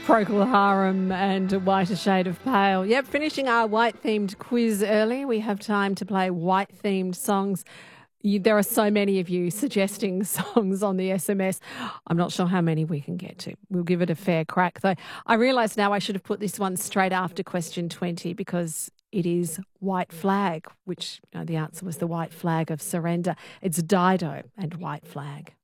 Procol Harum and Whiter Shade of Pale. Yep, finishing our white-themed quiz early. We have time to play white-themed songs. There are so many of you suggesting songs on the SMS. I'm not sure how many we can get to. We'll give it a fair crack, though. I realise now I should have put this one straight after question 20 because it is White Flag, which the answer was the White Flag of Surrender. It's Dido and White Flag.